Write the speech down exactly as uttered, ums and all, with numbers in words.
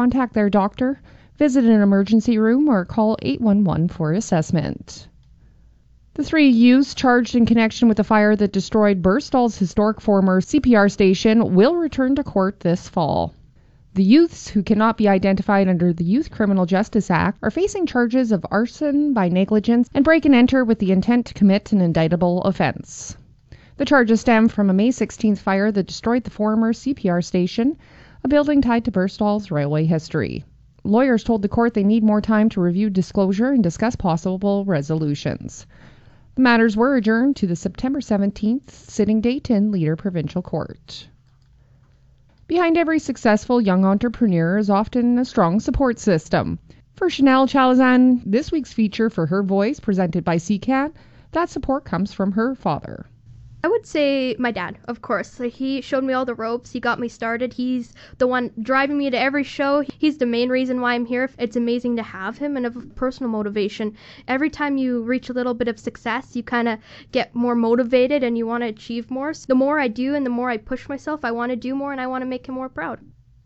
contact their doctor, visit an emergency room, or call eight one one for assessment. The three youths charged in connection with the fire that destroyed Birstall's historic former C P R station will return to court this fall. The youths, who cannot be identified under the Youth Criminal Justice Act, are facing charges of arson by negligence and break and enter with the intent to commit an indictable offense. The charges stem from a May sixteenth fire that destroyed the former C P R station, a building tied to Birstall's railway history. Lawyers told the court they need more time to review disclosure and discuss possible resolutions. The matters were adjourned to the September seventeenth sitting date in Leader Provincial Court. Behind every successful young entrepreneur is often a strong support system. For Chanel Chalazan, this week's feature for her voice, presented by C C A T, that support comes from her father. I would say my dad, of course. Like, he showed me all the ropes. He got me started. He's the one driving me to every show. He's the main reason why I'm here. It's amazing to have him, and of personal motivation. Every time you reach a little bit of success, you kind of get more motivated and you want to achieve more. So the more I do and the more I push myself, I want to do more and I want to make him more proud.